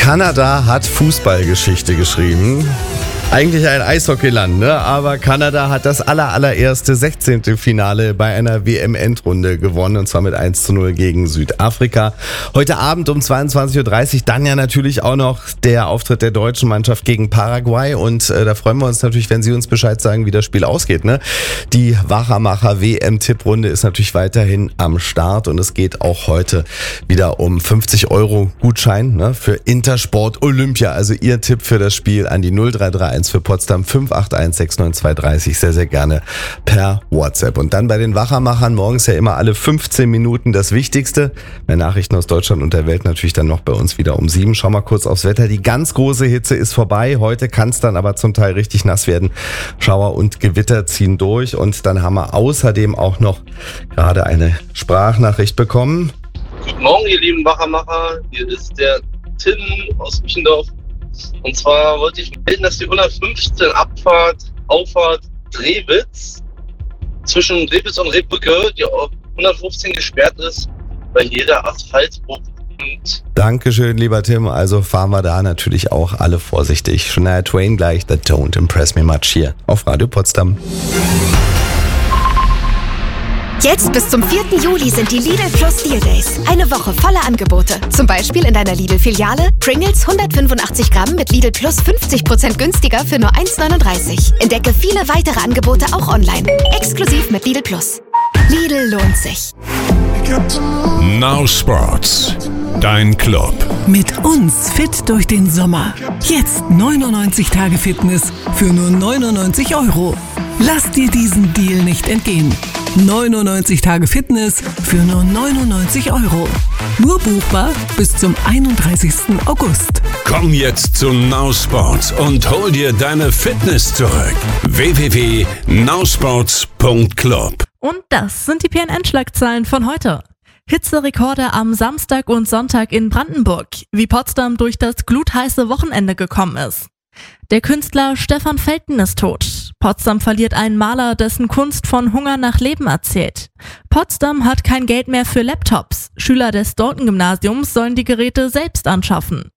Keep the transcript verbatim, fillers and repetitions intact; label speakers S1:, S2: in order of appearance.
S1: Kanada hat Fußballgeschichte geschrieben. Eigentlich ein Eishockeyland, ne? Aber Kanada hat das aller, allererste sechzehnte Finale bei einer W M-Endrunde gewonnen, und zwar mit eins zu null gegen Südafrika. Heute Abend um zweiundzwanzig Uhr dreißig dann ja natürlich auch noch der Auftritt der deutschen Mannschaft gegen Paraguay, und äh, da freuen wir uns natürlich, wenn Sie uns Bescheid sagen, wie das Spiel ausgeht, ne? Die Wachermacher W M-Tipprunde ist natürlich weiterhin am Start, und es geht auch heute wieder um fünfzig Euro Gutschein, ne, für Intersport Olympia. Also Ihr Tipp für das Spiel an die null drei drei eins für Potsdam fünf acht eins sechs neun zwei drei null, sehr, sehr gerne per WhatsApp. Und dann bei den Wachermachern morgens ja immer alle fünfzehn Minuten das Wichtigste. Mehr Nachrichten aus Deutschland und der Welt natürlich dann noch bei uns wieder um sieben. Schau mal kurz aufs Wetter. Die ganz große Hitze ist vorbei. Heute kann es dann aber zum Teil richtig nass werden. Schauer und Gewitter ziehen durch, und dann haben wir außerdem auch noch gerade eine Sprachnachricht bekommen.
S2: Guten Morgen, ihr lieben Wachermacher. Hier ist der Tim aus Müchendorf. Und zwar wollte ich melden, dass die hundertfünfzehn Abfahrt, Auffahrt Drehwitz zwischen Drehwitz und Rehbrücke, die auf hundertfünfzehn gesperrt ist, weil jeder Asphaltbruch kommt.
S1: Dankeschön, lieber Tim. Also fahren wir da natürlich auch alle vorsichtig. Shania Twain gleich, That Don't Impress Me Much hier auf Radio Potsdam.
S3: Jetzt bis zum vierten Juli sind die Lidl Plus Deal Days. Eine Woche voller Angebote. Zum Beispiel in deiner Lidl-Filiale Pringles hundertfünfundachtzig Gramm mit Lidl Plus fünfzig Prozent günstiger für nur eins neununddreißig. Entdecke viele weitere Angebote auch online. Exklusiv mit Lidl Plus. Lidl lohnt sich.
S4: Now Sports, dein Club.
S5: Mit uns fit durch den Sommer. Jetzt neunundneunzig Tage Fitness für nur neunundneunzig Euro. Lass dir diesen Deal nicht entgehen. neunundneunzig Tage Fitness für nur neunundneunzig Euro. Nur buchbar bis zum einunddreißigsten August.
S4: Komm jetzt zu Now Sports und hol dir deine Fitness zurück. w w w punkt nowsports punkt club.
S6: Und das sind die P N N-Schlagzeilen von heute. Hitzerekorde am Samstag und Sonntag in Brandenburg, wie Potsdam durch das glutheiße Wochenende gekommen ist. Der Künstler Stefan Felten ist tot. Potsdam verliert einen Maler, dessen Kunst von Hunger nach Leben erzählt. Potsdam hat kein Geld mehr für Laptops. Schüler des Dalton-Gymnasiums sollen die Geräte selbst anschaffen.